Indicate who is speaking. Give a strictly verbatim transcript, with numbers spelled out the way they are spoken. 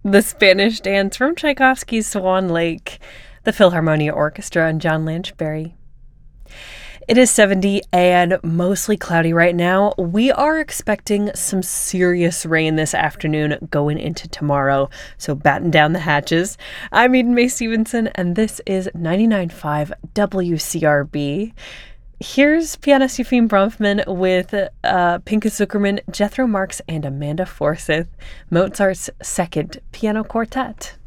Speaker 1: The Spanish Dance from Tchaikovsky's Swan Lake, the Philharmonia Orchestra, and John Lanchberry. It is seventy and mostly cloudy right now. We are expecting some serious rain this afternoon going into tomorrow, so batten down the hatches. I'm Eden Mae Stevenson, and this is ninety-nine point five W C R B. Here's pianist Yefim Bronfman with uh, Pinchas Zukerman, Jethro Marx, and Amanda Forsyth, Mozart's Second Piano Quartet.